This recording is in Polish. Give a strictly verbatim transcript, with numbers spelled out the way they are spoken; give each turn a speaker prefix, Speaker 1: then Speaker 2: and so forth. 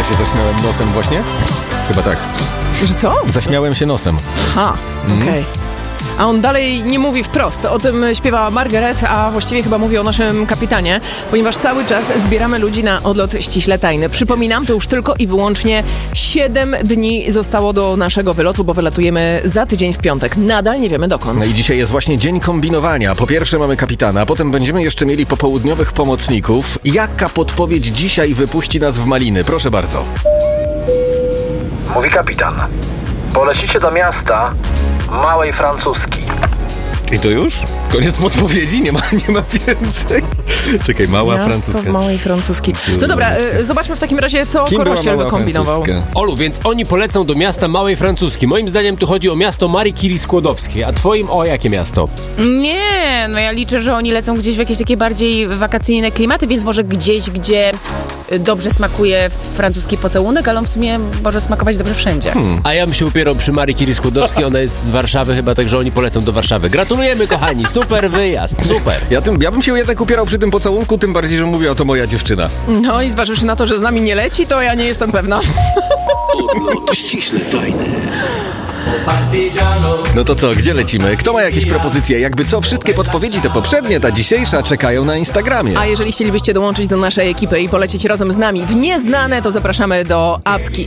Speaker 1: się zaśmiałem nosem właśnie? Chyba tak.
Speaker 2: Że co?
Speaker 1: Zaśmiałem się nosem.
Speaker 2: Aha, okej. Okay. A on dalej nie mówi wprost. O tym śpiewa Margaret, a właściwie chyba mówi o naszym kapitanie, ponieważ cały czas zbieramy ludzi na odlot ściśle tajny. Przypominam, to już tylko i wyłącznie siedem dni zostało do naszego wylotu, bo wylatujemy za tydzień w piątek. Nadal nie wiemy dokąd.
Speaker 1: No i dzisiaj jest właśnie dzień kombinowania. Po pierwsze mamy kapitana, a potem będziemy jeszcze mieli popołudniowych pomocników. Jaka podpowiedź dzisiaj wypuści nas w maliny? Proszę bardzo.
Speaker 3: Mówi kapitan. Polecicie do miasta Małej Francuski.
Speaker 1: I to już? Koniec podpowiedzi? Nie ma, nie ma więcej. Czekaj, Mała
Speaker 2: Miasto
Speaker 1: Francuska.
Speaker 2: Małej Francuski. No dobra, y, zobaczmy w takim razie, co
Speaker 1: Kim
Speaker 2: Korościel wykombinował.
Speaker 1: Francuska?
Speaker 4: Olu, więc oni polecą do miasta Małej Francuski. Moim zdaniem tu chodzi o miasto Marii Curie Skłodowskiej, a twoim o jakie miasto?
Speaker 5: Nie, no ja liczę, że oni lecą gdzieś w jakieś takie bardziej wakacyjne klimaty, więc może gdzieś, gdzie dobrze smakuje francuski pocałunek, ale on w sumie może smakować dobrze wszędzie.
Speaker 1: Hmm.
Speaker 4: A ja bym się upierał przy Marii Curie Skłodowskiej, ona jest z Warszawy chyba, także oni polecą do Warszawy. Gratulujemy, kochani, super wyjazd, super.
Speaker 1: Ja, tym, ja bym się jednak upierał przy tym pocałunku, tym bardziej, że mówię, to moja dziewczyna.
Speaker 2: No i zważywszy na to, że z nami nie leci, to ja nie jestem pewna.
Speaker 6: Odlot ściśle tajny.
Speaker 1: No to co, gdzie lecimy? Kto ma jakieś propozycje? Jakby co, wszystkie podpowiedzi te poprzednie, ta dzisiejsza czekają na Instagramie.
Speaker 2: A jeżeli chcielibyście dołączyć do naszej ekipy i polecieć razem z nami w nieznane, to zapraszamy do apki